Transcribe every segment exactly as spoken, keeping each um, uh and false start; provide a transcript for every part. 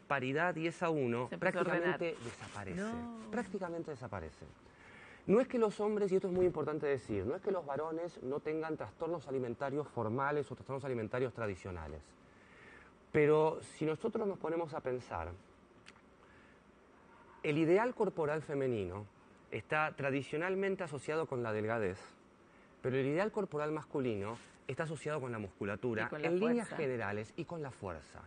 paridad diez a uno prácticamente desaparece. No. Prácticamente desaparece. No es que los hombres, y esto es muy importante decir, no es que los varones no tengan trastornos alimentarios formales o trastornos alimentarios tradicionales. Pero si nosotros nos ponemos a pensar, el ideal corporal femenino está tradicionalmente asociado con la delgadez, pero el ideal corporal masculino está asociado con la musculatura con la en fuerza. líneas generales y con la fuerza.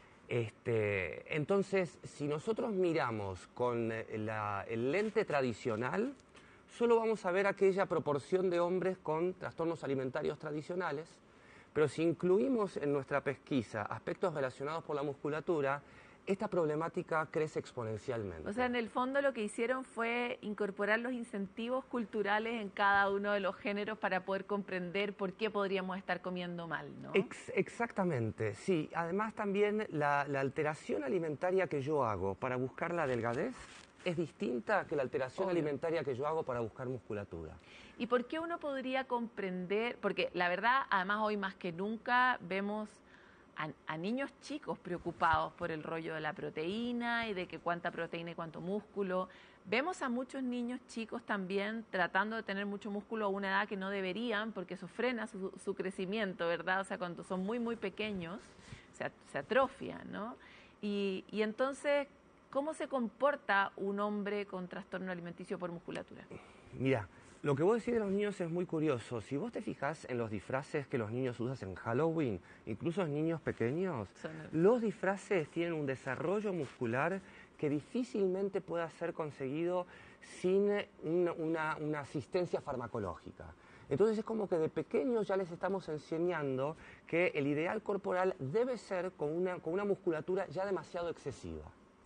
Este, entonces, si nosotros miramos con la, el lente tradicional, solo vamos a ver aquella proporción de hombres con trastornos alimentarios tradicionales, pero si incluimos en nuestra pesquisa aspectos relacionados por la musculatura, esta problemática crece exponencialmente. O sea, en el fondo lo que hicieron fue incorporar los incentivos culturales en cada uno de los géneros para poder comprender por qué podríamos estar comiendo mal, ¿no? Ex exactamente, sí. Además también la, la alteración alimentaria que yo hago para buscar la delgadez es distinta que la alteración Obvio. alimentaria que yo hago para buscar musculatura. ¿Y por qué uno podría comprender? Porque la verdad, además hoy más que nunca vemos a, a niños chicos preocupados por el rollo de la proteína y de que cuánta proteína y cuánto músculo. Vemos a muchos niños chicos también tratando de tener mucho músculo a una edad que no deberían porque eso frena su, su crecimiento, ¿verdad? O sea, cuando son muy, muy pequeños se, se atrofian, ¿no? Y, y entonces, ¿cómo se comporta un hombre con trastorno alimenticio por musculatura? Mira, lo que vos decís de los niños es muy curioso. Si vos te fijas en los disfraces que los niños usan en Halloween, incluso en niños pequeños, Son... los disfraces tienen un desarrollo muscular que difícilmente pueda ser conseguido sin una, una, una asistencia farmacológica. Entonces es como que de pequeños ya les estamos enseñando que el ideal corporal debe ser con una, con una musculatura ya demasiado excesiva.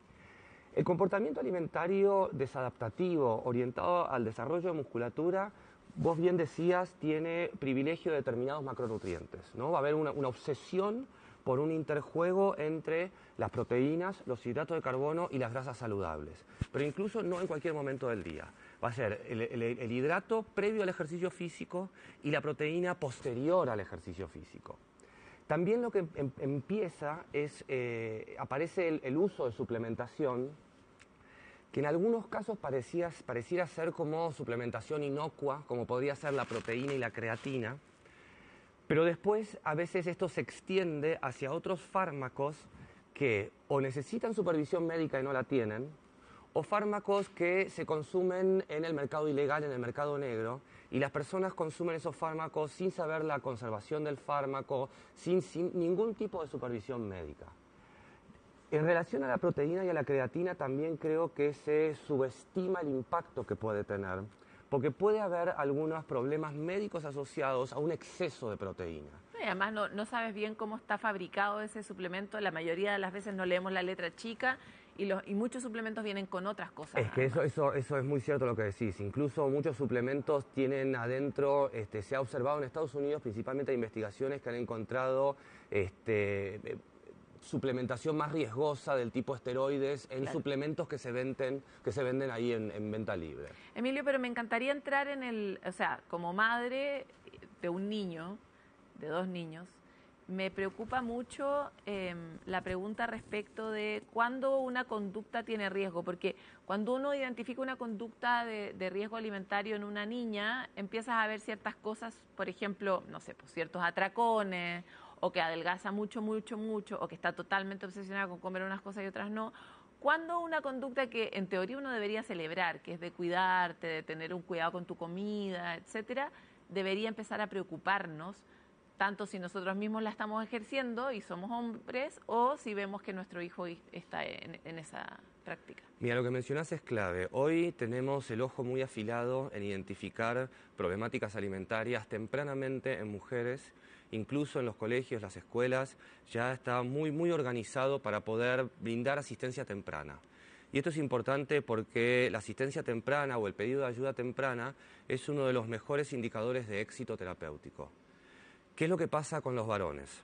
El comportamiento alimentario desadaptativo, orientado al desarrollo de musculatura, vos bien decías, tiene privilegio de determinados macronutrientes, ¿no? Va a haber una, una obsesión por un interjuego entre las proteínas, los hidratos de carbono y las grasas saludables, pero incluso no en cualquier momento del día. Va a ser el, el, el hidrato previo al ejercicio físico y la proteína posterior al ejercicio físico. También lo que em, empieza es, eh, aparece el, el uso de suplementación, que en algunos casos parecía, pareciera ser como suplementación inocua, como podría ser la proteína y la creatina, pero después a veces esto se extiende hacia otros fármacos que o necesitan supervisión médica y no la tienen, o fármacos que se consumen en el mercado ilegal, en el mercado negro, y las personas consumen esos fármacos sin saber la conservación del fármaco, sin, sin ningún tipo de supervisión médica. En relación a la proteína y a la creatina también creo que se subestima el impacto que puede tener, porque puede haber algunos problemas médicos asociados a un exceso de proteína. Y además no, no sabes bien cómo está fabricado ese suplemento, la mayoría de las veces no leemos la letra chica y, los, y muchos suplementos vienen con otras cosas. Es que eso, eso, eso es muy cierto lo que decís, incluso muchos suplementos tienen adentro, este, se ha observado en Estados Unidos, principalmente investigaciones que han encontrado este, suplementación más riesgosa del tipo esteroides en claro. suplementos que se venden, que se venden ahí en, en venta libre. Emilio, pero me encantaría entrar en el, o sea, como madre de un niño, de dos niños, me preocupa mucho eh, la pregunta respecto de cuándo una conducta tiene riesgo, porque cuando uno identifica una conducta de, de riesgo alimentario en una niña, empiezas a ver ciertas cosas, por ejemplo, no sé, pues ciertos atracones, o que adelgaza mucho, mucho, mucho, o que está totalmente obsesionada con comer unas cosas y otras no. ¿Cuándo una conducta que en teoría uno debería celebrar, que es de cuidarte, de tener un cuidado con tu comida, etcétera, debería empezar a preocuparnos, tanto si nosotros mismos la estamos ejerciendo y somos hombres, o si vemos que nuestro hijo está en, en esa práctica? Mira, lo que mencionás es clave. Hoy tenemos el ojo muy afilado en identificar problemáticas alimentarias tempranamente en mujeres. Incluso en los colegios, las escuelas, ya está muy, muy organizado para poder brindar asistencia temprana. Y esto es importante porque la asistencia temprana o el pedido de ayuda temprana es uno de los mejores indicadores de éxito terapéutico. ¿Qué es lo que pasa con los varones?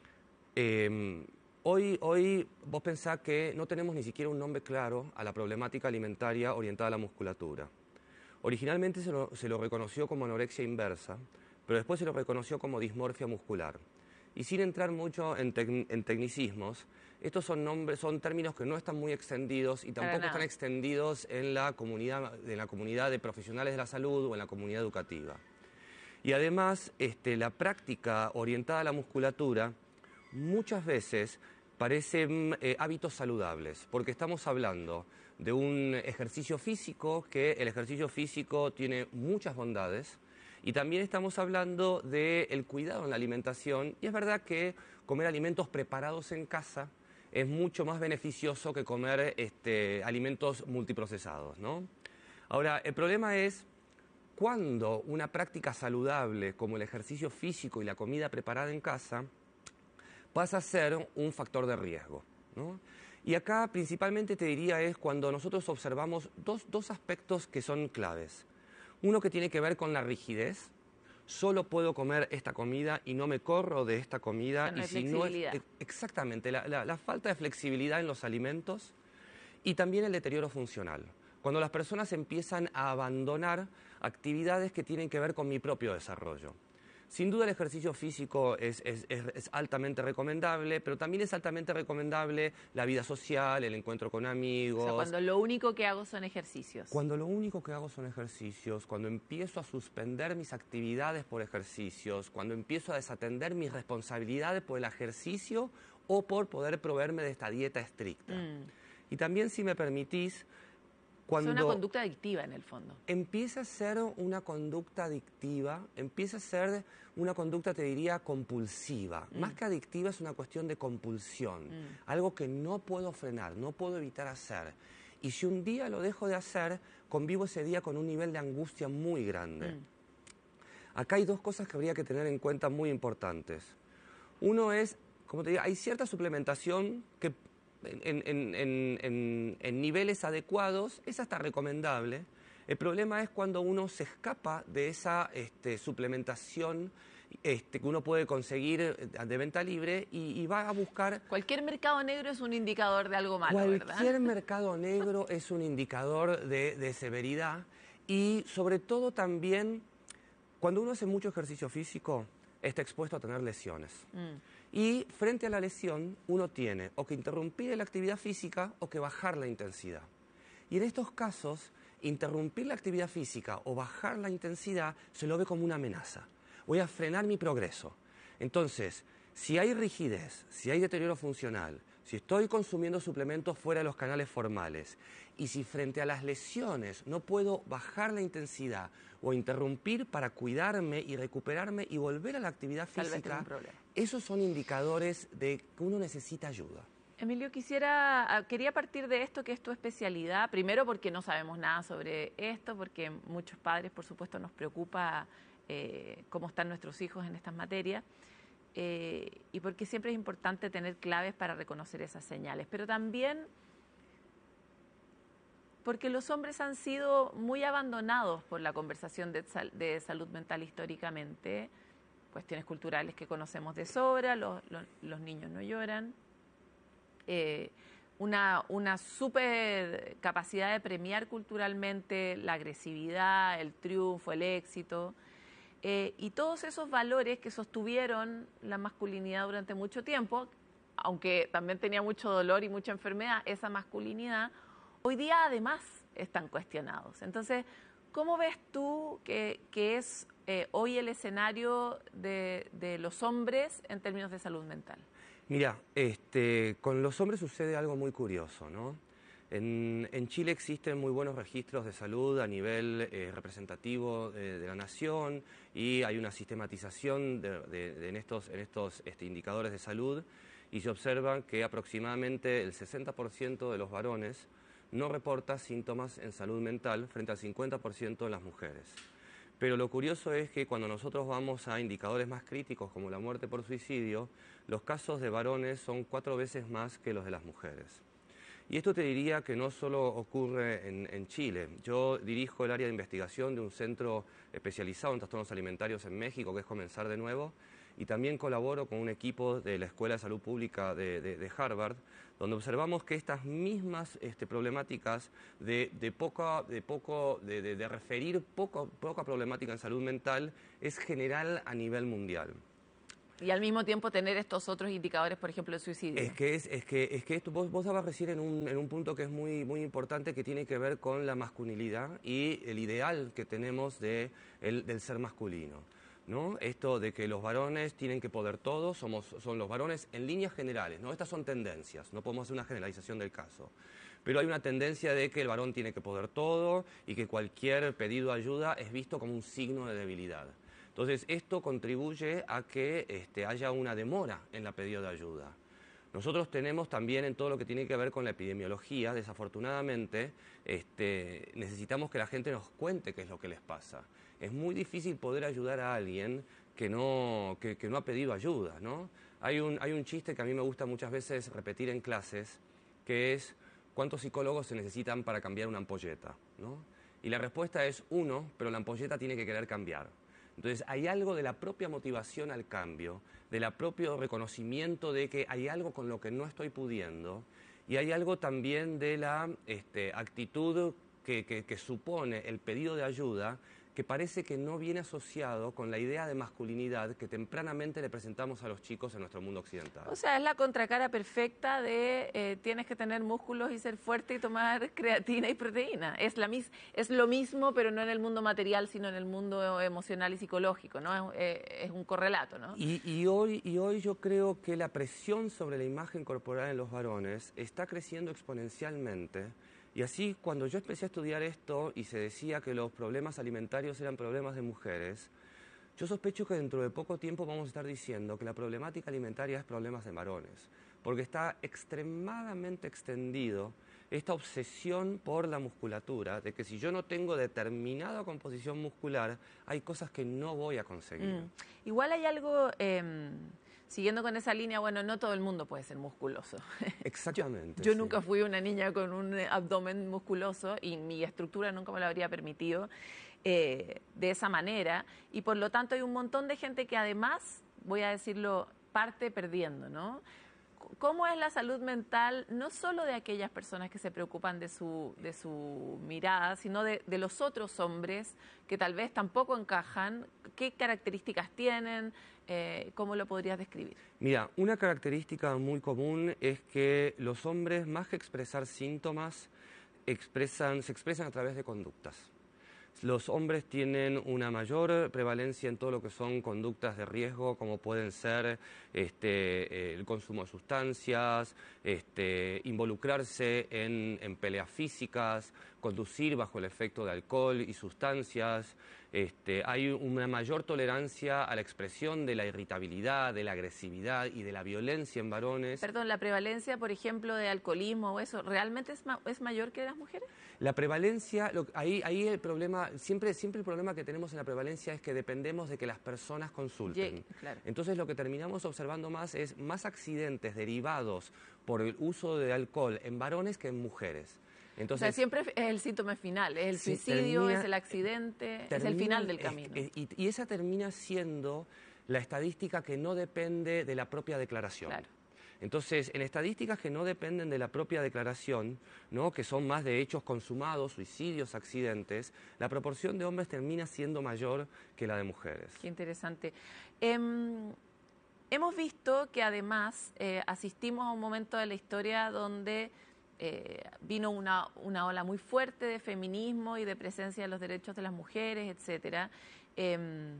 Eh, hoy, hoy vos pensás que no tenemos ni siquiera un nombre claro a la problemática alimentaria orientada a la musculatura. Originalmente se lo, se lo reconoció como anorexia inversa, pero después se lo reconoció como dismorfia muscular. y sin entrar mucho en, tec en tecnicismos, estos son, nombres, son términos que no están muy extendidos y tampoco están extendidos en la, comunidad, en la comunidad de profesionales de la salud o en la comunidad educativa. Y además, este, la práctica orientada a la musculatura muchas veces parecen eh, hábitos saludables, porque estamos hablando de un ejercicio físico, que el ejercicio físico tiene muchas bondades, y también estamos hablando del cuidado en la alimentación, y es verdad que comer alimentos preparados en casa es mucho más beneficioso que comer este, alimentos multiprocesados, ¿no? Ahora, el problema es cuando una práctica saludable como el ejercicio físico y la comida preparada en casa pasa a ser un factor de riesgo, ¿no? Y acá principalmente te diría es cuando nosotros observamos dos, dos aspectos que son claves. Uno que tiene que ver con la rigidez. Solo puedo comer esta comida y no me corro de esta comida. O sea, no y hay si no flexibilidad. es, exactamente, la, la, la falta de flexibilidad en los alimentos y también el deterioro funcional. Cuando las personas empiezan a abandonar actividades que tienen que ver con mi propio desarrollo. Sin duda el ejercicio físico es, es, es, es altamente recomendable, pero también es altamente recomendable la vida social, el encuentro con amigos. O sea, cuando lo único que hago son ejercicios. Cuando lo único que hago son ejercicios, cuando empiezo a suspender mis actividades por ejercicios, cuando empiezo a desatender mis responsabilidades por el ejercicio o por poder proveerme de esta dieta estricta. Mm. Y también, si me permitís, cuando es una conducta adictiva en el fondo. Empieza a ser una conducta adictiva, empieza a ser una conducta, te diría, compulsiva. Mm. Más que adictiva es una cuestión de compulsión, mm. algo que no puedo frenar, no puedo evitar hacer. Y si un día lo dejo de hacer, convivo ese día con un nivel de angustia muy grande. Mm. Acá hay dos cosas que habría que tener en cuenta muy importantes. Uno es, como te digo, hay cierta suplementación que En, en, en, en, en niveles adecuados es hasta recomendable. El problema es cuando uno se escapa de esa este, suplementación este, que uno puede conseguir de venta libre y, y va a buscar... Cualquier mercado negro es un indicador de algo malo, Cualquier ¿verdad? Cualquier mercado negro es un indicador de, de severidad y sobre todo también cuando uno hace mucho ejercicio físico está expuesto a tener lesiones. Mm. Y frente a la lesión, uno tiene o que interrumpir la actividad física o que bajar la intensidad. Y en estos casos, interrumpir la actividad física o bajar la intensidad se lo ve como una amenaza. Voy a frenar mi progreso. Entonces, si hay rigidez, si hay deterioro funcional, si estoy consumiendo suplementos fuera de los canales formales y si frente a las lesiones no puedo bajar la intensidad o interrumpir para cuidarme y recuperarme y volver a la actividad física, esos son indicadores de que uno necesita ayuda. Emilio, quisiera, quería partir de esto, que es tu especialidad, primero porque no sabemos nada sobre esto, porque muchos padres, por supuesto, nos preocupa eh, cómo están nuestros hijos en estas materias, eh, y porque siempre es importante tener claves para reconocer esas señales, pero también porque los hombres han sido muy abandonados por la conversación de, sal, de salud mental históricamente, cuestiones culturales que conocemos de sobra, los, los, los niños no lloran, eh, una, una super capacidad de premiar culturalmente la agresividad, el triunfo, el éxito, eh, y todos esos valores que sostuvieron la masculinidad durante mucho tiempo, aunque también tenía mucho dolor y mucha enfermedad, esa masculinidad hoy día además están cuestionados. Entonces, ¿cómo ves tú que, que es eh, hoy el escenario de, de los hombres en términos de salud mental? Mira, este, con los hombres sucede algo muy curioso, ¿no? En, en Chile existen muy buenos registros de salud a nivel eh, representativo de, de la nación y hay una sistematización de, de, de en estos, en estos este, indicadores de salud y se observa que aproximadamente el sesenta por ciento de los varones no reporta síntomas en salud mental frente al cincuenta por ciento de las mujeres. Pero lo curioso es que cuando nosotros vamos a indicadores más críticos como la muerte por suicidio, los casos de varones son cuatro veces más que los de las mujeres. Y esto te diría que no solo ocurre en, en Chile. Yo dirijo el área de investigación de un centro especializado en trastornos alimentarios en México, que es Comenzar de Nuevo, y también colaboro con un equipo de la Escuela de Salud Pública de, de, de Harvard, donde observamos que estas mismas este, problemáticas de, de, poca, de, poco, de, de, de referir poco, poca problemática en salud mental es general a nivel mundial. Y al mismo tiempo tener estos otros indicadores, por ejemplo, el suicidio. Es que, es, es que, es que esto, vos, vos dabas recién en un, en un punto que es muy, muy importante, que tiene que ver con la masculinidad y el ideal que tenemos de, el, del ser masculino, ¿no? Esto de que los varones tienen que poder todo, somos, son los varones en líneas generales, ¿no? Estas son tendencias, no podemos hacer una generalización del caso. Pero hay una tendencia de que el varón tiene que poder todo y que cualquier pedido de ayuda es visto como un signo de debilidad. Entonces, esto contribuye a que este, haya una demora en la pedido de ayuda. Nosotros tenemos también en todo lo que tiene que ver con la epidemiología, desafortunadamente, este, necesitamos que la gente nos cuente qué es lo que les pasa. Es muy difícil poder ayudar a alguien que no, que, que no ha pedido ayuda, ¿no? Hay un, hay un chiste que a mí me gusta muchas veces repetir en clases, que es: ¿cuántos psicólogos se necesitan para cambiar una ampolleta, ¿no? Y la respuesta es uno, pero la ampolleta tiene que querer cambiar. Entonces hay algo de la propia motivación al cambio, del propio reconocimiento de que hay algo con lo que no estoy pudiendo, y hay algo también de la este, actitud que, que, que supone el pedido de ayuda, que parece que no viene asociado con la idea de masculinidad que tempranamente le presentamos a los chicos en nuestro mundo occidental. O sea, es la contracara perfecta de eh, tienes que tener músculos y ser fuerte y tomar creatina y proteína. Es, la mis es lo mismo, pero no en el mundo material, sino en el mundo emocional y psicológico, ¿no? Es, eh, es un correlato, ¿no? Y, y, hoy, y hoy yo creo que la presión sobre la imagen corporal en los varones está creciendo exponencialmente. Y así, cuando yo empecé a estudiar esto y se decía que los problemas alimentarios eran problemas de mujeres, yo sospecho que dentro de poco tiempo vamos a estar diciendo que la problemática alimentaria es problemas de varones, porque está extremadamente extendido esta obsesión por la musculatura, de que si yo no tengo determinada composición muscular, hay cosas que no voy a conseguir. Mm. Igual hay algo... Eh... Siguiendo con esa línea, bueno, no todo el mundo puede ser musculoso. Exactamente. Yo, yo sí. nunca fui una niña con un abdomen musculoso y mi estructura nunca me lo habría permitido eh, de esa manera. Y por lo tanto hay un montón de gente que además, voy a decirlo, parte perdiendo, ¿no? ¿Cómo es la salud mental, no solo de aquellas personas que se preocupan de su, de su mirada, sino de, de los otros hombres que tal vez tampoco encajan? ¿Qué características tienen? Eh, ¿Cómo lo podrías describir? Mira, una característica muy común es que los hombres, más que expresar síntomas, expresan, se expresan a través de conductas. Los hombres tienen una mayor prevalencia en todo lo que son conductas de riesgo, como pueden ser este, el consumo de sustancias, este, involucrarse en, en peleas físicas, conducir bajo el efecto de alcohol y sustancias. Este, hay una mayor tolerancia a la expresión de la irritabilidad, de la agresividad y de la violencia en varones. Perdón, ¿la prevalencia, por ejemplo, de alcoholismo o eso, realmente es, ma es mayor que de las mujeres? La prevalencia, lo, ahí, ahí el problema, siempre, siempre el problema que tenemos en la prevalencia es que dependemos de que las personas consulten. Yeah, claro. Entonces lo que terminamos observando más es más accidentes derivados por el uso de alcohol en varones que en mujeres. Entonces, o sea, siempre es el síntoma final, es el sí, suicidio, termina, es el accidente, termina, es el final del camino. Es, y, y esa termina siendo la estadística que no depende de la propia declaración. Claro. Entonces, en estadísticas que no dependen de la propia declaración, ¿no? Que son más de hechos consumados, suicidios, accidentes, la proporción de hombres termina siendo mayor que la de mujeres. Qué interesante. Eh, hemos visto que además eh, asistimos a un momento de la historia donde eh, vino una, una ola muy fuerte de feminismo y de presencia de los derechos de las mujeres, etcétera. Eh,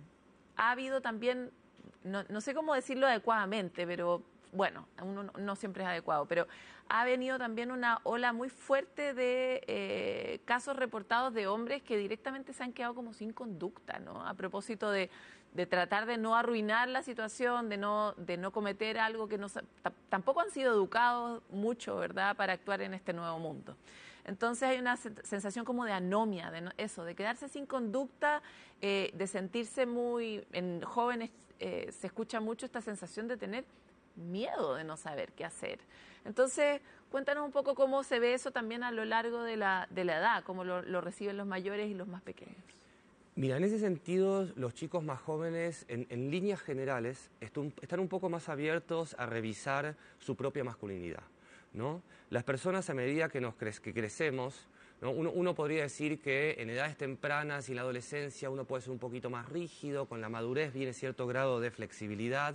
ha habido también, no, no sé cómo decirlo adecuadamente, pero bueno, uno no, no siempre es adecuado, pero ha venido también una ola muy fuerte de eh, casos reportados de hombres que directamente se han quedado como sin conducta, ¿no? A propósito de, de tratar de no arruinar la situación, de no, de no cometer algo que no... Tampoco han sido educados mucho, ¿verdad?, para actuar en este nuevo mundo. Entonces hay una sensación como de anomia, de no, eso, de quedarse sin conducta, eh, de sentirse muy... En jóvenes eh, se escucha mucho esta sensación de tener miedo de no saber qué hacer. Entonces, cuéntanos un poco cómo se ve eso también a lo largo de la, de la edad, cómo lo, lo reciben los mayores y los más pequeños. Mira, en ese sentido, los chicos más jóvenes, en, en líneas generales, están un poco más abiertos a revisar su propia masculinidad, ¿no? Las personas, a medida que, nos cre que crecemos, ¿no? Uno, uno podría decir que en edades tempranas y en la adolescencia uno puede ser un poquito más rígido, con la madurez viene cierto grado de flexibilidad,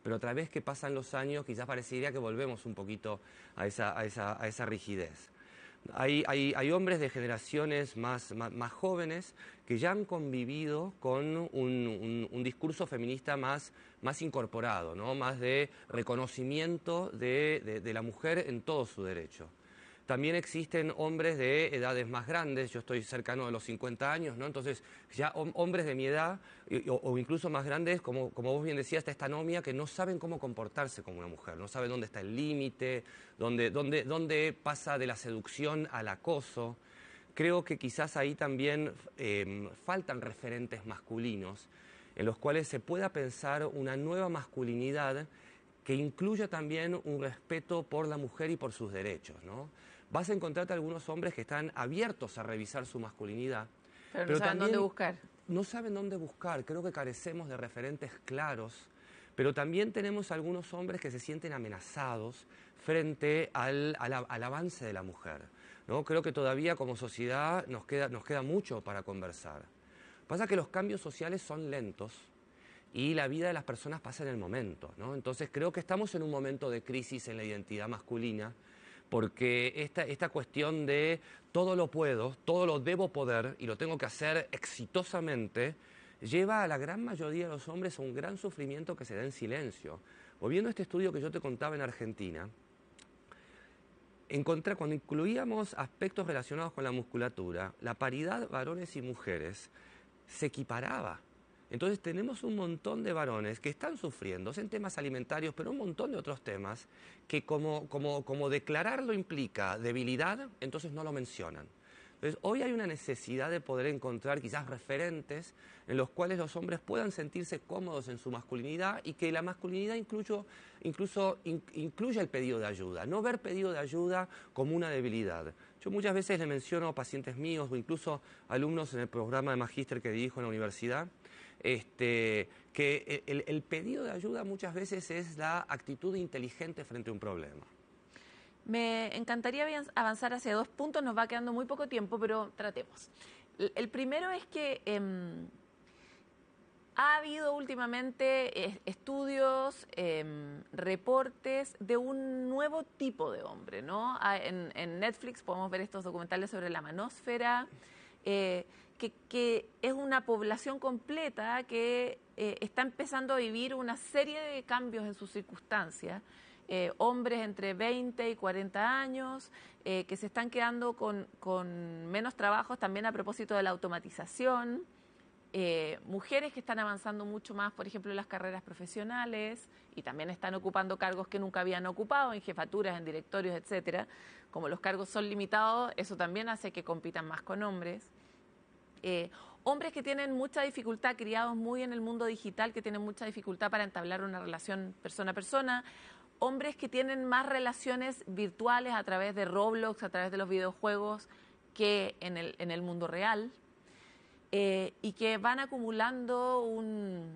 pero a través que pasan los años quizás parecería que volvemos un poquito a esa, a esa, a esa rigidez. Hay, hay, hay hombres de generaciones más, más, más jóvenes que ya han convivido con un, un, un discurso feminista más, más incorporado, ¿no? Más de reconocimiento de, de, de la mujer en todo su derecho. También existen hombres de edades más grandes, yo estoy cercano a los cincuenta años, ¿no? Entonces ya hombres de mi edad o, o incluso más grandes, como, como vos bien decías, está esta anomia que no saben cómo comportarse como una mujer, no saben dónde está el límite, dónde, dónde, dónde pasa de la seducción al acoso. Creo que quizás ahí también eh, faltan referentes masculinos en los cuales se pueda pensar una nueva masculinidad que incluya también un respeto por la mujer y por sus derechos, ¿no? Vas a encontrarte algunos hombres que están abiertos a revisar su masculinidad. Pero no pero saben también dónde buscar. No saben dónde buscar, creo que carecemos de referentes claros, pero también tenemos algunos hombres que se sienten amenazados frente al, al, al avance de la mujer, ¿no? Creo que todavía como sociedad nos queda, nos queda mucho para conversar. Pasa que los cambios sociales son lentos y la vida de las personas pasa en el momento, ¿no? Entonces creo que estamos en un momento de crisis en la identidad masculina, porque esta, esta cuestión de todo lo puedo, todo lo debo poder y lo tengo que hacer exitosamente, lleva a la gran mayoría de los hombres a un gran sufrimiento que se da en silencio. O viendo este estudio que yo te contaba en Argentina, encontré, cuando incluíamos aspectos relacionados con la musculatura, la paridad varones y mujeres se equiparaba. Entonces tenemos un montón de varones que están sufriendo en temas alimentarios, pero un montón de otros temas que como, como, como declararlo implica debilidad, entonces no lo mencionan. Entonces hoy hay una necesidad de poder encontrar quizás referentes en los cuales los hombres puedan sentirse cómodos en su masculinidad y que la masculinidad incluso, incluso in, incluya el pedido de ayuda, no ver pedido de ayuda como una debilidad. Yo muchas veces le menciono a pacientes míos o incluso alumnos en el programa de magíster que dirijo en la universidad, Este, que el, el pedido de ayuda muchas veces es la actitud inteligente frente a un problema. Me encantaría avanzar hacia dos puntos, nos va quedando muy poco tiempo, pero tratemos. El primero es que eh, ha habido últimamente estudios, eh, reportes de un nuevo tipo de hombre, ¿no? En, en Netflix podemos ver estos documentales sobre la manósfera, eh, Que, que es una población completa que eh, está empezando a vivir una serie de cambios en sus circunstancias. Eh, hombres entre veinte y cuarenta años eh, que se están quedando con, con menos trabajos también a propósito de la automatización. Eh, mujeres que están avanzando mucho más, por ejemplo, en las carreras profesionales y también están ocupando cargos que nunca habían ocupado, en jefaturas, en directorios, etcétera. Como los cargos son limitados, eso también hace que compitan más con hombres. Eh, hombres que tienen mucha dificultad, criados muy en el mundo digital, que tienen mucha dificultad para entablar una relación persona a persona, hombres que tienen más relaciones virtuales a través de Roblox, a través de los videojuegos, que en el, en el mundo real, eh, y que van acumulando un,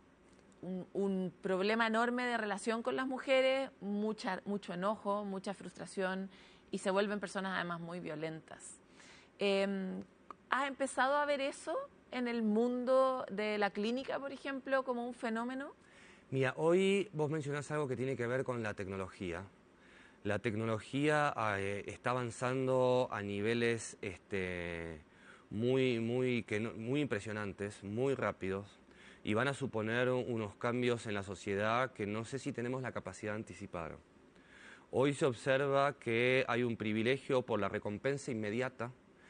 un, un problema enorme de relación con las mujeres, mucha, mucho enojo, mucha frustración, y se vuelven personas además muy violentas. Eh, ¿Has empezado a ver eso en el mundo de la clínica, por ejemplo, como un fenómeno? Mira, hoy vos mencionás algo que tiene que ver con la tecnología. La tecnología eh, está avanzando a niveles este, muy, muy, que no, muy impresionantes, muy rápidos, y van a suponer unos cambios en la sociedad que no sé si tenemos la capacidad de anticipar. Hoy se observa que hay un privilegio por la recompensa inmediata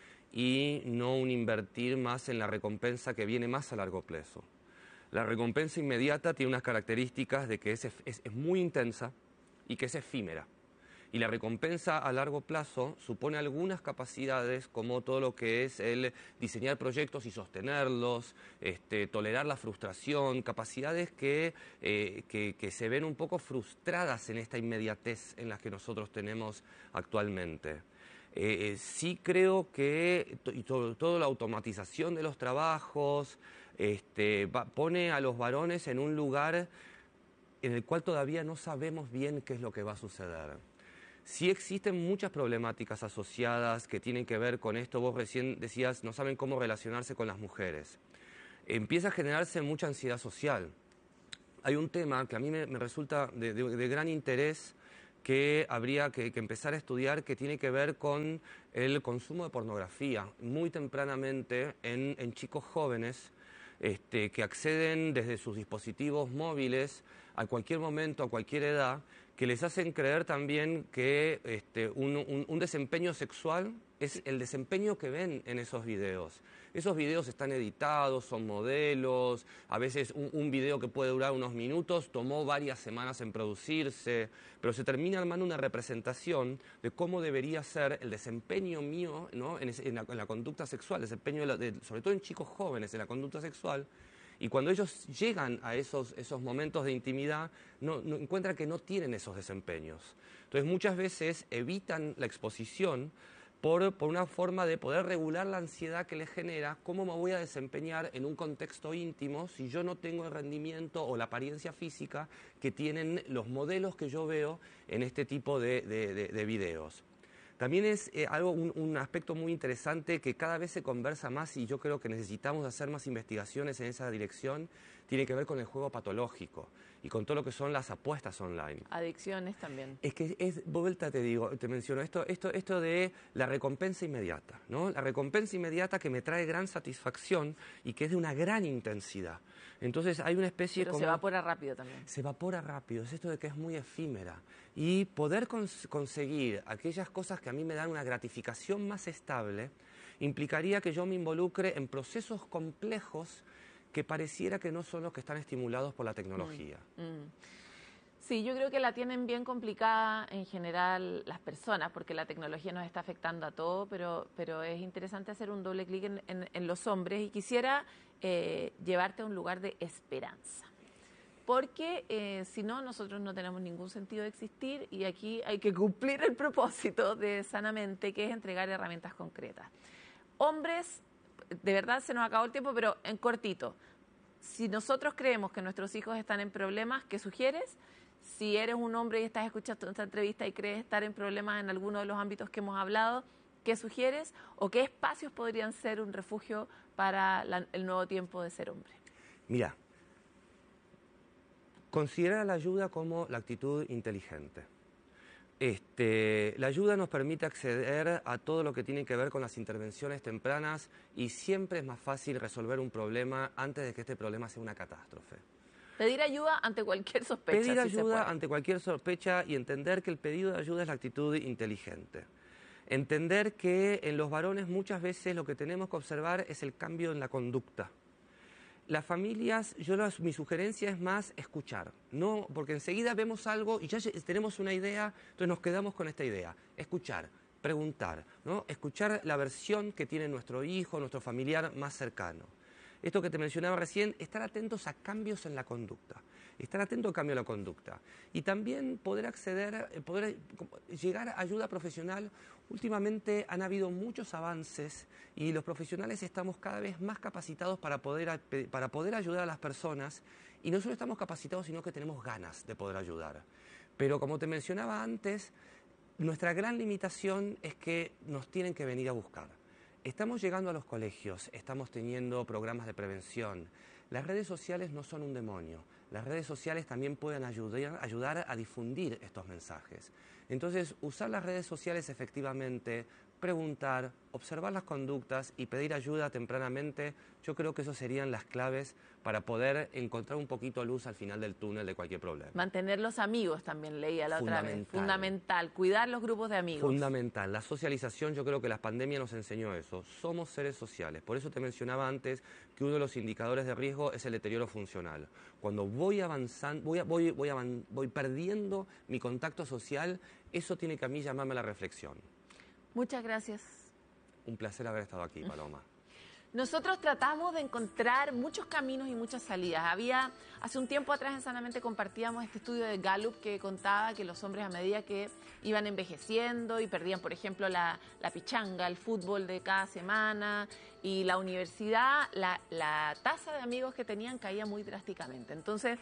y no un invertir más en la recompensa que viene más a largo plazo. La recompensa inmediata tiene unas características de que es, es, es muy intensa y que es efímera. Y la recompensa a largo plazo supone algunas capacidades como todo lo que es el diseñar proyectos y sostenerlos, este, tolerar la frustración, capacidades que, eh, que, que se ven un poco frustradas en esta inmediatez en la que nosotros tenemos actualmente. Eh, sí creo que y todo, toda la automatización de los trabajos este, va, pone a los varones en un lugar en el cual todavía no sabemos bien qué es lo que va a suceder. Sí existen muchas problemáticas asociadas que tienen que ver con esto. Vos recién decías, no saben cómo relacionarse con las mujeres. Empieza a generarse mucha ansiedad social. hay un tema que a mí me, me resulta de, de, de gran interés que habría que, que empezar a estudiar, que tiene que ver con el consumo de pornografía muy tempranamente en, en chicos jóvenes este, que acceden desde sus dispositivos móviles a cualquier momento, a cualquier edad, que les hacen creer también que este, un, un, un desempeño sexual es el desempeño que ven en esos videos. Esos videos están editados, son modelos, a veces un, un video que puede durar unos minutos tomó varias semanas en producirse, pero se termina armando una representación de cómo debería ser el desempeño mío, ¿no? en, ese, en, la, en la conducta sexual, el desempeño de la, de, sobre todo en chicos jóvenes en la conducta sexual. Y cuando ellos llegan a esos, esos momentos de intimidad, no, no, encuentran que no tienen esos desempeños. Entonces muchas veces evitan la exposición por, por una forma de poder regular la ansiedad que les genera, cómo me voy a desempeñar en un contexto íntimo si yo no tengo el rendimiento o la apariencia física que tienen los modelos que yo veo en este tipo de, de, de, de videos. También es eh, algo, un, un aspecto muy interesante que cada vez se conversa más y yo creo que necesitamos hacer más investigaciones en esa dirección, tiene que ver con el juego patológico y con todo lo que son las apuestas online. Adicciones también. Es que, es, vuelta te digo, te menciono esto, esto, esto de la recompensa inmediata, ¿no? La recompensa inmediata que me trae gran satisfacción y que es de una gran intensidad. Entonces hay una especie Pero como... se evapora rápido también. Se evapora rápido, es esto de que es muy efímera. Y poder cons conseguir aquellas cosas que a mí me dan una gratificación más estable, implicaría que yo me involucre en procesos complejos que pareciera que no son los que están estimulados por la tecnología. Mm, mm. Sí, yo creo que la tienen bien complicada en general las personas, porque la tecnología nos está afectando a todos, pero, pero es interesante hacer un doble clic en, en, en los hombres y quisiera eh, llevarte a un lugar de esperanza. Porque eh, si no, nosotros no tenemos ningún sentido de existir y aquí hay que cumplir el propósito de Sanamente, que es entregar herramientas concretas. Hombres, de verdad se nos acabó el tiempo, pero en cortito. Si nosotros creemos que nuestros hijos están en problemas, ¿qué sugieres? Si eres un hombre y estás escuchando esta entrevista y crees estar en problemas en alguno de los ámbitos que hemos hablado, ¿qué sugieres? ¿O qué espacios podrían ser un refugio para la, el nuevo tiempo de ser hombre? Mira, considera la ayuda como la actitud inteligente. Este, la ayuda nos permite acceder a todo lo que tiene que ver con las intervenciones tempranas y siempre es más fácil resolver un problema antes de que este problema sea una catástrofe. Pedir ayuda ante cualquier sospecha. Pedir si ayuda ante cualquier sospecha y entender que el pedido de ayuda es la actitud inteligente. Entender que en los varones muchas veces lo que tenemos que observar es el cambio en la conducta. Las familias, yo las, mi sugerencia es más escuchar, no, porque enseguida vemos algo y ya tenemos una idea, entonces nos quedamos con esta idea. Escuchar, preguntar, ¿no? Escuchar la versión que tiene nuestro hijo, nuestro familiar más cercano. Esto que te mencionaba recién, estar atentos a cambios en la conducta, estar atento al cambio en la conducta y también poder acceder, poder llegar a ayuda profesional. Últimamente han habido muchos avances y los profesionales estamos cada vez más capacitados para poder, para poder ayudar a las personas y no solo estamos capacitados, sino que tenemos ganas de poder ayudar. Pero como te mencionaba antes, nuestra gran limitación es que nos tienen que venir a buscar. Estamos llegando a los colegios, estamos teniendo programas de prevención. Las redes sociales no son un demonio. Las redes sociales también pueden ayudar, ayudar a difundir estos mensajes. Entonces, usar las redes sociales efectivamente, preguntar, observar las conductas y pedir ayuda tempranamente, yo creo que esas serían las claves para poder encontrar un poquito de luz al final del túnel de cualquier problema. Mantener los amigos también leía la otra vez. Fundamental. Cuidar los grupos de amigos. Fundamental. La socialización, yo creo que la pandemia nos enseñó eso. Somos seres sociales. Por eso te mencionaba antes que uno de los indicadores de riesgo es el deterioro funcional. Cuando voy avanzando, voy, voy, voy, voy, voy perdiendo mi contacto social, eso tiene que a mí llamarme a la reflexión. Muchas gracias. Un placer haber estado aquí, Paloma. Nosotros tratamos de encontrar muchos caminos y muchas salidas. Había, hace un tiempo atrás en Sanamente compartíamos este estudio de Gallup que contaba que los hombres a medida que iban envejeciendo y perdían, por ejemplo, la, la pichanga, el fútbol de cada semana y la universidad, la, la tasa de amigos que tenían caía muy drásticamente. Entonces,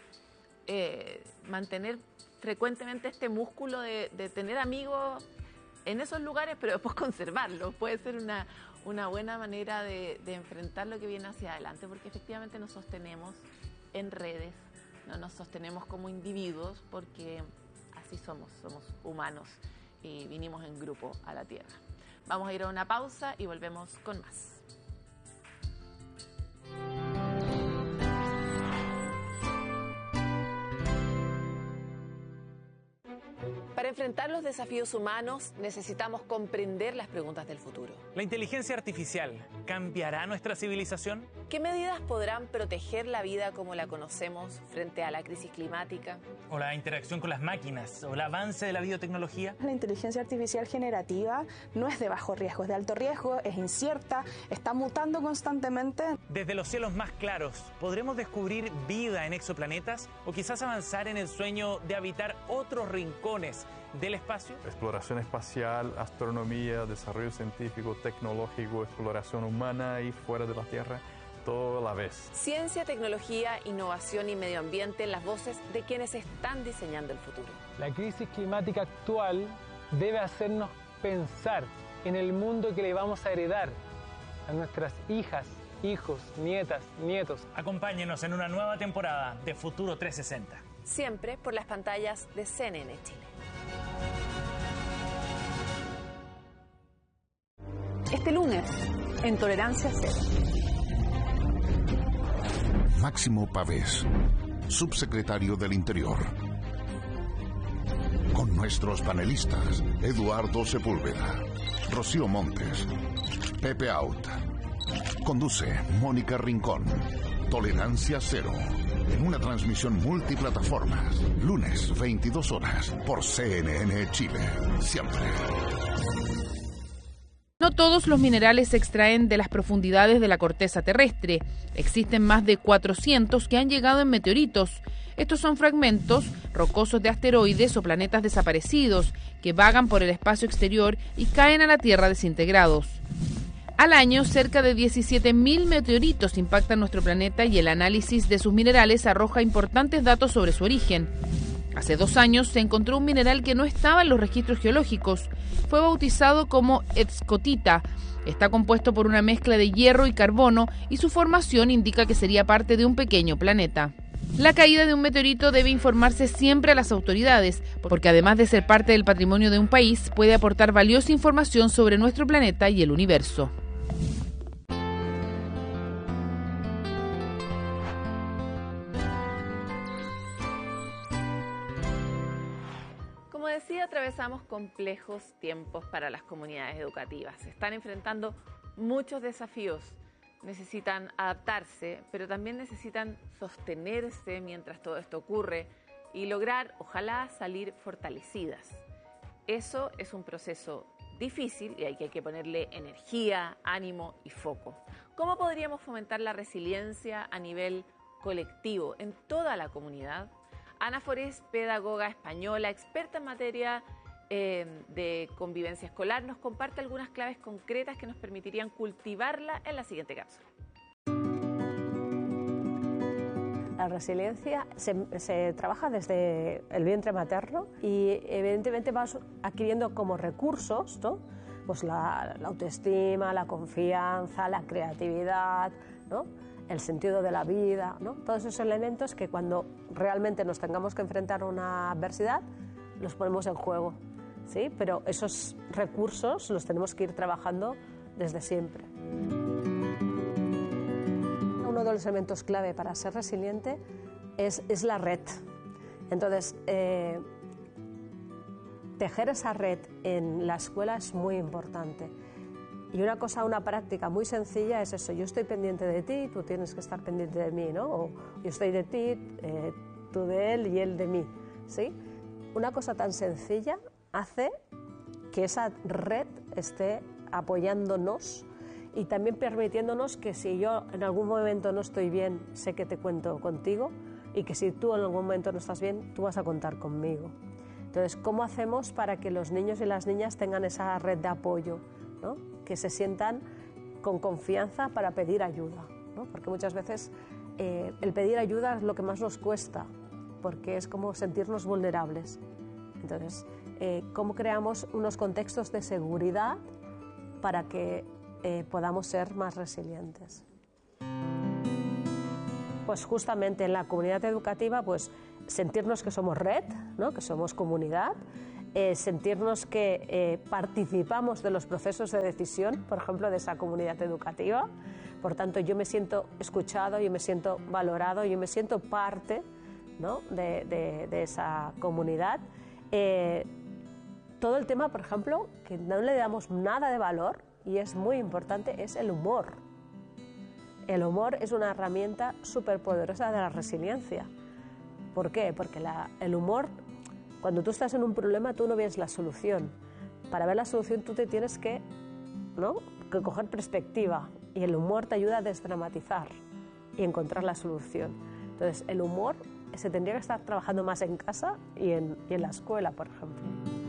eh, mantener frecuentemente este músculo de, de tener amigos en esos lugares, pero después conservarlos, puede ser una, una buena manera de, de enfrentar lo que viene hacia adelante, porque efectivamente nos sostenemos en redes no nos sostenemos como individuos porque así somos, somos humanos y vinimos en grupo a la Tierra. Vamos a ir a una pausa y volvemos con más. Para enfrentar los desafíos humanos necesitamos comprender las preguntas del futuro. ¿La inteligencia artificial cambiará nuestra civilización? ¿Qué medidas podrán proteger la vida como la conocemos frente a la crisis climática? ¿O la interacción con las máquinas? ¿O el avance de la biotecnología? La inteligencia artificial generativa no es de bajo riesgo, es de alto riesgo, es incierta, está mutando constantemente. Desde los cielos más claros, ¿podremos descubrir vida en exoplanetas? ¿O quizás avanzar en el sueño de habitar otros rincones del espacio? Exploración espacial, astronomía, desarrollo científico, tecnológico, exploración humana y fuera de la Tierra, todo a la vez. Ciencia, tecnología, innovación y medio ambiente, las voces de quienes están diseñando el futuro. La crisis climática actual debe hacernos pensar en el mundo que le vamos a heredar a nuestras hijas, hijos, nietas, nietos. Acompáñenos en una nueva temporada de Futuro trescientos sesenta. Siempre por las pantallas de C N N Chile. Este lunes, en Tolerancia Cero. Máximo Pavés, subsecretario del Interior. Con nuestros panelistas, Eduardo Sepúlveda, Rocío Montes, Pepe Out. Conduce Mónica Rincón. Tolerancia Cero. En una transmisión multiplataformas. Lunes, veintidós horas, por C N N Chile. Siempre. No todos los minerales se extraen de las profundidades de la corteza terrestre. Existen más de cuatrocientos que han llegado en meteoritos. Estos son fragmentos rocosos de asteroides o planetas desaparecidos que vagan por el espacio exterior y caen a la Tierra desintegrados. Al año, cerca de diecisiete mil meteoritos impactan nuestro planeta y el análisis de sus minerales arroja importantes datos sobre su origen. Hace dos años se encontró un mineral que no estaba en los registros geológicos. Fue bautizado como escotita. Está compuesto por una mezcla de hierro y carbono y su formación indica que sería parte de un pequeño planeta. La caída de un meteorito debe informarse siempre a las autoridades, porque además de ser parte del patrimonio de un país, puede aportar valiosa información sobre nuestro planeta y el universo. Como decía, atravesamos complejos tiempos para las comunidades educativas. Se están enfrentando muchos desafíos. Necesitan adaptarse, pero también necesitan sostenerse mientras todo esto ocurre y lograr, ojalá, salir fortalecidas. Eso es un proceso difícil y hay que, hay que ponerle energía, ánimo y foco. ¿Cómo podríamos fomentar la resiliencia a nivel colectivo en toda la comunidad? Ana Forés, pedagoga española, experta en materia eh, de convivencia escolar, nos comparte algunas claves concretas que nos permitirían cultivarla en la siguiente cápsula. La resiliencia se, se trabaja desde el vientre materno y evidentemente vas adquiriendo como recursos, ¿no? Pues la, la autoestima, la confianza, la creatividad, ¿no? El sentido de la vida, ¿no? Todos esos elementos que cuando realmente nos tengamos que enfrentar a una adversidad los ponemos en juego, ¿sí? Pero esos recursos los tenemos que ir trabajando desde siempre. Uno de los elementos clave para ser resiliente es, es la red. Entonces, eh, tejer esa red en la escuela es muy importante. Y una cosa, una práctica muy sencilla es eso: yo estoy pendiente de ti, tú tienes que estar pendiente de mí, ¿no? O yo estoy de ti, eh, tú de él y él de mí, ¿sí? Una cosa tan sencilla hace que esa red esté apoyándonos y también permitiéndonos que si yo en algún momento no estoy bien, sé que te cuento contigo, y que si tú en algún momento no estás bien, tú vas a contar conmigo. Entonces, ¿cómo hacemos para que los niños y las niñas tengan esa red de apoyo, ¿no? Que se sientan con confianza para pedir ayuda, ¿no? Porque muchas veces eh, el pedir ayuda es lo que más nos cuesta, porque es como sentirnos vulnerables. Entonces, eh, ¿cómo creamos unos contextos de seguridad para que eh, podamos ser más resilientes? pues justamente en la comunidad educativa, pues sentirnos que somos red, ¿no? Que somos comunidad, eh, sentirnos que eh, participamos de los procesos de decisión, por ejemplo, de esa comunidad educativa. Por tanto, yo me siento escuchado, yo me siento valorado, yo me siento parte, ¿no? de, de, de esa comunidad. Eh, todo el tema, por ejemplo, que no le damos nada de valor, y es muy importante, es el humor. El humor es una herramienta súper poderosa de la resiliencia. ¿Por qué? Porque la, el humor, cuando tú estás en un problema, tú no ves la solución. Para ver la solución tú te tienes que, ¿no? que coger perspectiva, y el humor te ayuda a desdramatizar y encontrar la solución. Entonces, el humor se tendría que estar trabajando más en casa y en, y en la escuela, por ejemplo.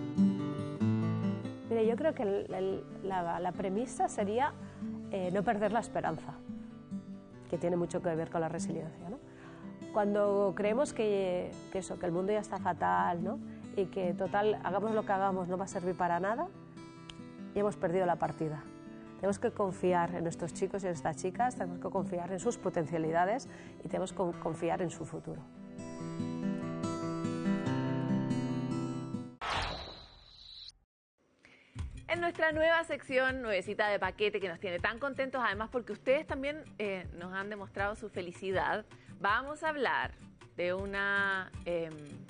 Mire, yo creo que el, el, la, la premisa sería eh, no perder la esperanza, que tiene mucho que ver con la resiliencia, ¿no? Cuando creemos que, que, eso, que el mundo ya está fatal, ¿no? y que, total, hagamos lo que hagamos, no va a servir para nada, ya hemos perdido la partida. Tenemos que confiar en nuestros chicos y en estas chicas, tenemos que confiar en sus potencialidades y tenemos que confiar en su futuro. En nuestra nueva sección, nuevecita de paquete, que nos tiene tan contentos, además porque ustedes también eh, nos han demostrado su felicidad, vamos a hablar de una eh,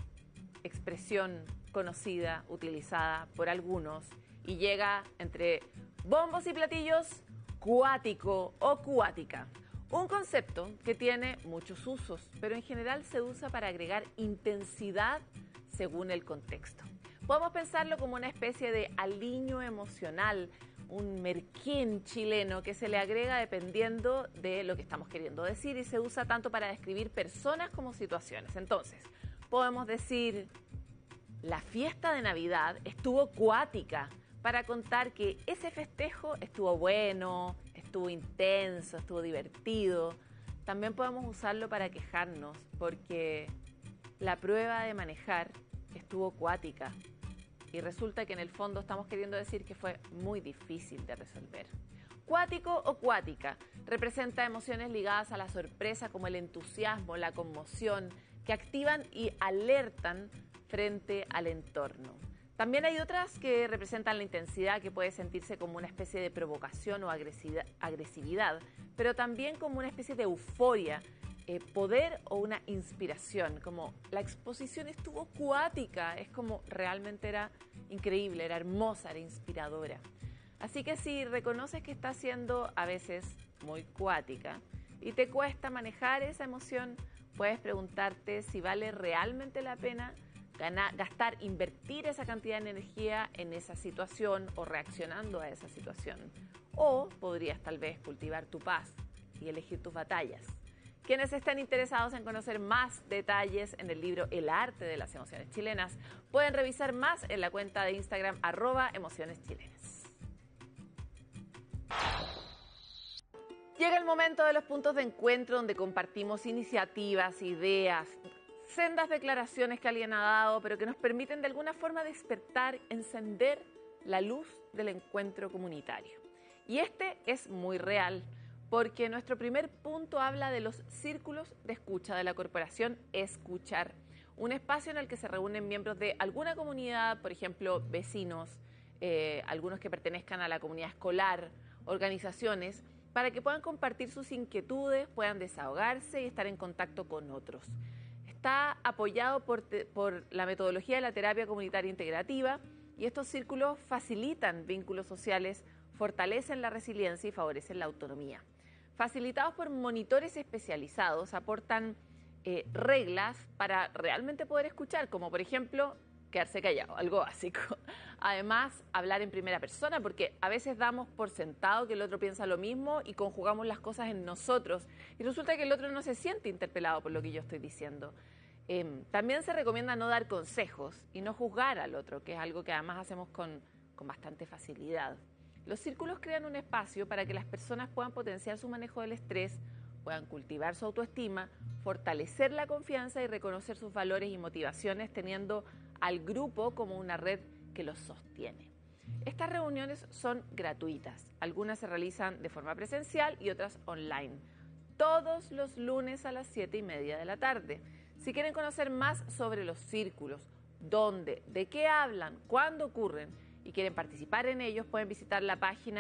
expresión conocida, utilizada por algunos, y llega entre bombos y platillos, cuático o cuática. Un concepto que tiene muchos usos, pero en general se usa para agregar intensidad según el contexto. Podemos pensarlo como una especie de aliño emocional, un merquén chileno que se le agrega dependiendo de lo que estamos queriendo decir y se usa tanto para describir personas como situaciones. Entonces, podemos decir, la fiesta de Navidad estuvo cuática, para contar que ese festejo estuvo bueno, estuvo intenso, estuvo divertido. También podemos usarlo para quejarnos, porque la prueba de manejar estuvo cuática. Y resulta que en el fondo estamos queriendo decir que fue muy difícil de resolver. Cuático o cuática representa emociones ligadas a la sorpresa, como el entusiasmo, la conmoción, que activan y alertan frente al entorno. También hay otras que representan la intensidad, que puede sentirse como una especie de provocación o agresividad, pero también como una especie de euforia, eh, poder o una inspiración, como la exposición estuvo cuática, es como realmente era increíble, era hermosa, era inspiradora. Así que si reconoces que está siendo a veces muy cuática y te cuesta manejar esa emoción, puedes preguntarte si vale realmente la pena Ganar, gastar, invertir esa cantidad de energía en esa situación o reaccionando a esa situación. O podrías tal vez cultivar tu paz y elegir tus batallas. Quienes estén interesados en conocer más detalles en el libro El arte de las emociones chilenas, pueden revisar más en la cuenta de Instagram arroba emociones chilenas. Llega el momento de los puntos de encuentro donde compartimos iniciativas, ideas, sendas declaraciones que alguien ha dado, pero que nos permiten de alguna forma despertar, encender la luz del encuentro comunitario. Y este es muy real, porque nuestro primer punto habla de los círculos de escucha de la corporación Escuchar, un espacio en el que se reúnen miembros de alguna comunidad, por ejemplo, vecinos, eh, algunos que pertenezcan a la comunidad escolar, organizaciones, para que puedan compartir sus inquietudes, puedan desahogarse y estar en contacto con otros. Está apoyado por, te, por la metodología de la terapia comunitaria integrativa y estos círculos facilitan vínculos sociales, fortalecen la resiliencia y favorecen la autonomía. Facilitados por monitores especializados, aportan eh, reglas para realmente poder escuchar, como por ejemplo, quedarse callado, algo básico. Además, hablar en primera persona, porque a veces damos por sentado que el otro piensa lo mismo y conjugamos las cosas en nosotros. Y resulta que el otro no se siente interpelado por lo que yo estoy diciendo. Eh, también se recomienda no dar consejos y no juzgar al otro, que es algo que además hacemos con, con bastante facilidad. Los círculos crean un espacio para que las personas puedan potenciar su manejo del estrés, puedan cultivar su autoestima, fortalecer la confianza y reconocer sus valores y motivaciones, teniendo al grupo como una red que los sostiene. Estas reuniones son gratuitas. Algunas se realizan de forma presencial y otras online. todos los lunes a las siete y media de la tarde. Si quieren conocer más sobre los círculos, dónde, de qué hablan, cuándo ocurren y quieren participar en ellos, pueden visitar la página